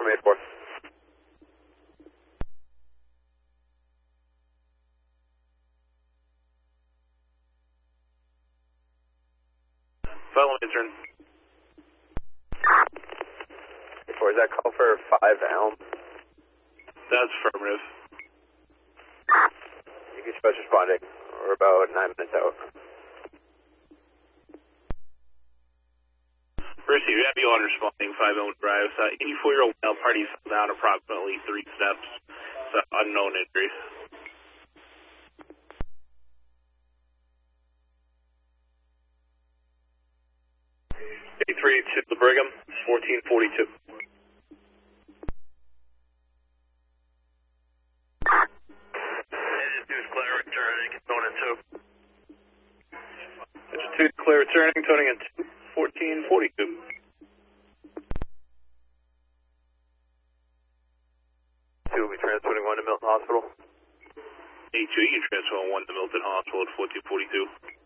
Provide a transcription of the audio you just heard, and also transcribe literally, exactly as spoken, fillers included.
from eight four. Follow intern. eight four, is that call for five Elm? That's affirmative. You can special responding. We're about nine minutes out. First, you have you on responding five Elm Drive. Uh, eighty-four-year-old male party fell down approximately three steps. So unknown injury. eighty-three to the Brigham, fourteen forty-two. Deuce clear returning, towing in two. Two clear returning, toning in two, fourteen forty-two. Two will be transporting one to Milton Hospital. eighty-two, you can transfer on one to Milton Hospital at fourteen forty-two.